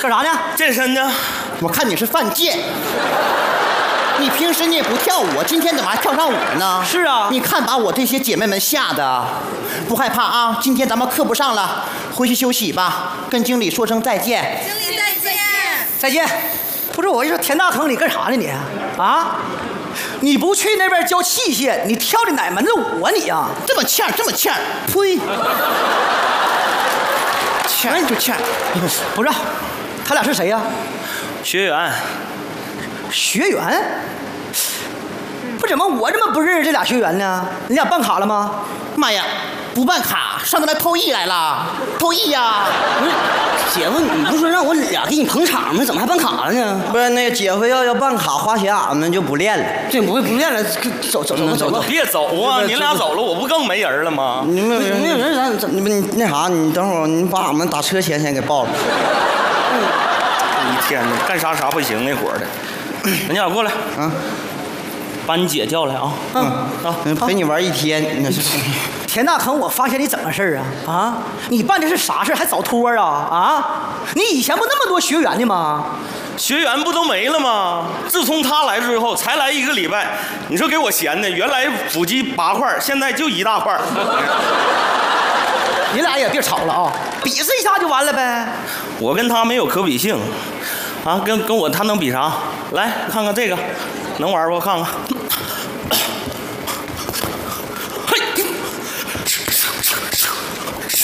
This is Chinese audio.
干啥呢？ 健身呢。 我看你是犯贱。你平时你也不跳舞，今天怎么还跳上舞呢？ 是啊， 你看把我这些姐妹们吓的，不害怕啊？今天咱们课不上了，回去休息吧，跟经理说声再见。 经理再见。 再见。不是我跟你说，田大坑，你干啥呢你？啊？你不去那边教器械，你跳的哪门子舞啊你呀？ 这么欠，这么欠，呸！欠就欠。 不是，他俩是谁呀？ 学员。 学员？不怎么我怎么不认识这俩学员呢？你俩办卡了吗？ 妈呀，不办卡，上这来偷艺来了，偷艺呀！ 不是，姐夫，你不是说让我俩给你捧场吗？怎么还办卡了呢？ 不是那个姐夫要办卡花钱，俺们就不练了。 这不练了，走吧。 别走啊！你俩走了，我不更没人了吗？ 你们没有人，咱怎么你那啥？你等会儿你把俺们打车钱先给报了。 一天呢，干啥不行那伙的。你俩过来啊， 把你姐叫来啊！ 陪你玩一天。 田大坑，我发现你怎么事啊？啊，你办的是啥事还找托啊？啊，你以前不那么多学员的吗？ 学员不都没了吗？自从他来之后，才来1个礼拜，你说给我闲的，原来腹肌8块，现在就1大块。 你俩也别吵了啊，比试一下就完了呗。 我跟他没有可比性，啊，跟我他能比啥？来看看这个，能玩不？看看。